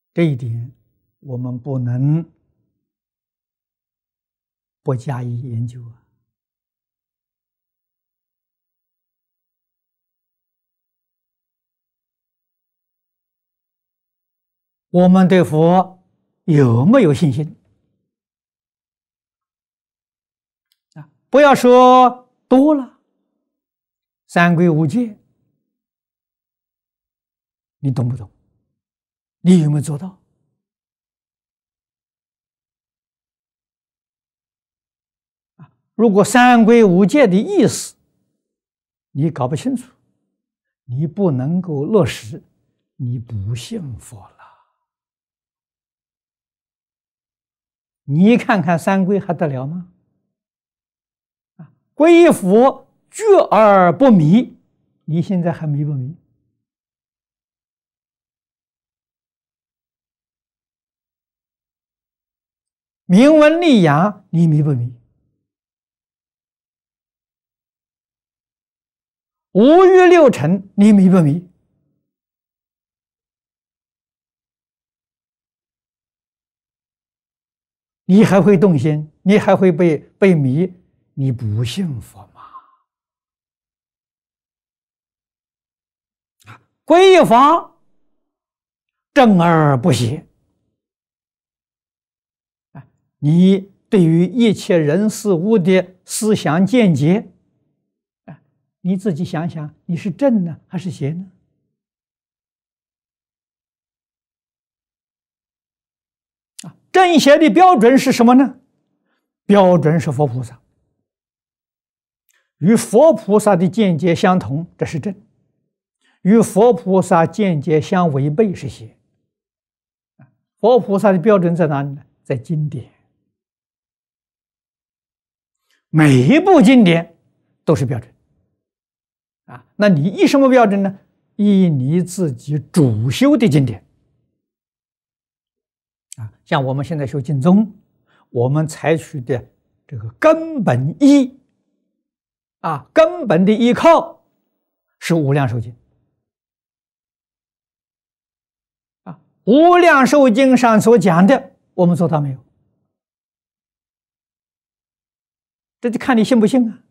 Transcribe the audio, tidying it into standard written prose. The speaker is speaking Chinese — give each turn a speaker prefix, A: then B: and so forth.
A: 这一点我们不能不加以研究啊。我们对佛有没有信心啊？不要说多了，三皈五戒，你懂不懂？你有没有做到？如果三皈五戒的意思你搞不清楚，你不能够落实，你不信佛了。你看看三皈还得了吗？皈依佛觉而不迷，你现在还迷不迷？明文利养，你迷不迷？五欲六尘，你迷不迷？你还会动心，你还会被迷，你不信佛吗？皈依法正而不邪。你对于一切人事物的思想见解，你自己想想，你是正呢还是邪呢？正邪的标准是什么呢？标准是佛菩萨，与佛菩萨的见解相同，这是正；与佛菩萨见解相违背是邪。佛菩萨的标准在哪里呢？在经典，每一部经典都是标准那你依什么标准呢？依你自己主修的经典像我们现在修经宗，我们采取的这个根本依根本的依靠是无量寿经无量寿经上所讲的，我们做到没有？这就看你信不信啊。